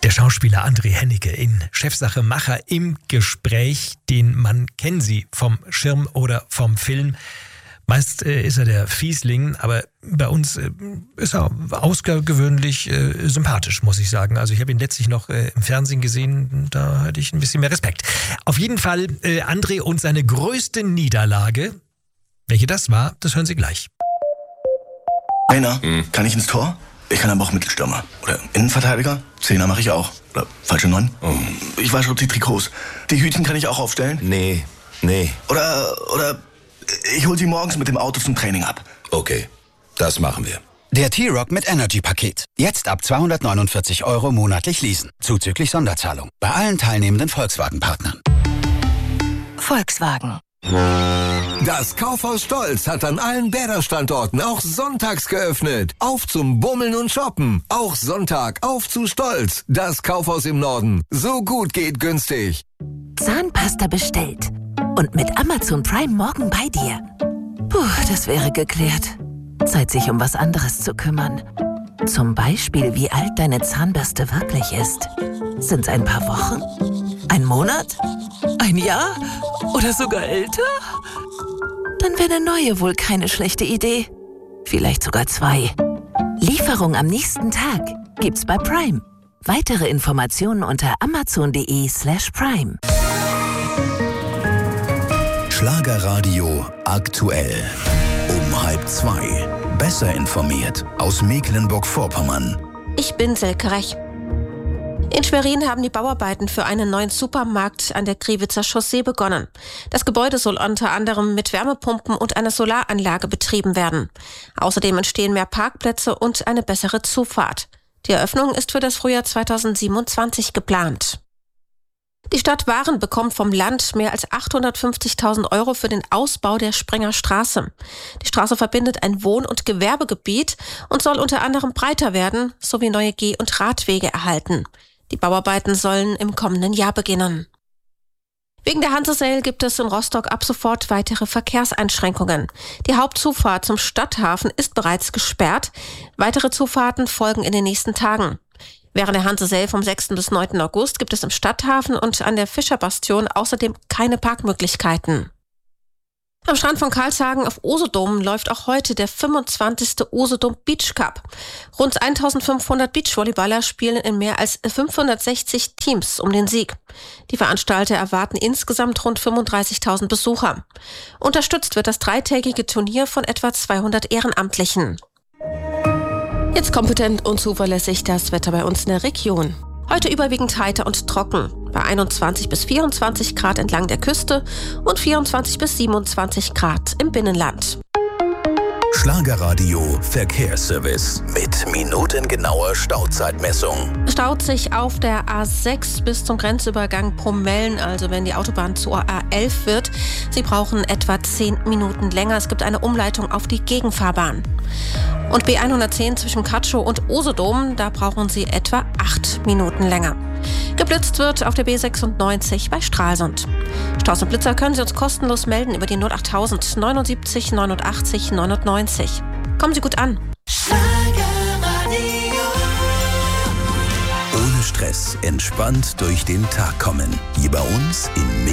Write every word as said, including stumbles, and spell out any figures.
Der Schauspieler André Hennecke in Chefsache Macher im Gespräch. Den Mann kennen Sie vom Schirm oder vom Film. Meist äh, ist er der Fiesling, aber bei uns äh, ist er außergewöhnlich äh, sympathisch, muss ich sagen. Also ich habe ihn letztlich noch äh, im Fernsehen gesehen, da hatte ich ein bisschen mehr Respekt. Auf jeden Fall äh, André und seine größte Niederlage. Welche das war, das hören Sie gleich. Einer, hm. kann ich ins Tor? Ich kann aber auch Mittelstürmer. Oder Innenverteidiger. Zehner mache ich auch. Oder falsche Neun. Oh. Ich wasche auch die Trikots. Die Hütchen kann ich auch aufstellen. Nee, nee. Oder, oder ich hol sie morgens mit dem Auto zum Training ab. Okay, das machen wir. Der T-Roc mit Energy-Paket. Jetzt ab zweihundertneunundvierzig Euro monatlich leasen. Zuzüglich Sonderzahlung. Bei allen teilnehmenden Volkswagen-Partnern. Volkswagen. Das Kaufhaus Stolz hat an allen Bäder-Standorten auch sonntags geöffnet. Auf zum Bummeln und Shoppen. Auch Sonntag auf zu Stolz. Das Kaufhaus im Norden. So gut geht günstig. Zahnpasta bestellt. Und mit Amazon Prime morgen bei dir. Puh, das wäre geklärt. Zeit, sich um was anderes zu kümmern. Zum Beispiel, wie alt deine Zahnbürste wirklich ist. Sind's ein paar Wochen? Ein Monat? Ein Jahr? Oder sogar älter? Dann wäre eine neue wohl keine schlechte Idee. Vielleicht sogar zwei. Lieferung am nächsten Tag gibt's bei Prime. Weitere Informationen unter amazon.de slash prime. Schlagerradio aktuell. Um halb zwei. Besser informiert aus Mecklenburg-Vorpommern. Ich bin Silke Rech. In Schwerin haben die Bauarbeiten für einen neuen Supermarkt an der Kriwitzer Chaussee begonnen. Das Gebäude soll unter anderem mit Wärmepumpen und einer Solaranlage betrieben werden. Außerdem entstehen mehr Parkplätze und eine bessere Zufahrt. Die Eröffnung ist für das Frühjahr zweitausendsiebenundzwanzig geplant. Die Stadt Waren bekommt vom Land mehr als achthundertfünfzigtausend Euro für den Ausbau der Sprenger Straße. Die Straße verbindet ein Wohn- und Gewerbegebiet und soll unter anderem breiter werden, sowie neue Geh- und Radwege erhalten. Die Bauarbeiten sollen im kommenden Jahr beginnen. Wegen der Hanse-Sale gibt es in Rostock ab sofort weitere Verkehrseinschränkungen. Die Hauptzufahrt zum Stadthafen ist bereits gesperrt. Weitere Zufahrten folgen in den nächsten Tagen. Während der Hanse-Sale vom sechsten bis neunten August gibt es im Stadthafen und an der Fischerbastion außerdem keine Parkmöglichkeiten. Am Strand von Karlshagen auf Usedom läuft auch heute der fünfundzwanzigste Usedom Beach Cup. Rund eintausendfünfhundert Beachvolleyballer spielen in mehr als fünfhundertsechzig Teams um den Sieg. Die Veranstalter erwarten insgesamt rund fünfunddreißigtausend Besucher. Unterstützt wird das dreitägige Turnier von etwa zweihundert Ehrenamtlichen. Jetzt kompetent und zuverlässig das Wetter bei uns in der Region. Heute überwiegend heiter und trocken. Bei einundzwanzig bis vierundzwanzig Grad entlang der Küste und vierundzwanzig bis siebenundzwanzig Grad im Binnenland. Schlagerradio Verkehrsservice mit minutengenauer Stauzeitmessung. Staut sich auf der A sechs bis zum Grenzübergang Promellen, also wenn die Autobahn zur A elf wird. Sie brauchen etwa zehn Minuten länger. Es gibt eine Umleitung auf die Gegenfahrbahn. Und B hundertzehn zwischen Katschow und Usedom, da brauchen Sie etwa acht Minuten länger. Geblitzt wird auf der B sechsundneunzig bei Stralsund. Staus und Blitzer können Sie uns kostenlos melden über die null achttausend neunundsiebzig neunundachtzig neunundneunzig. Kommen Sie gut an. Ohne Stress, entspannt durch den Tag kommen. Hier bei uns in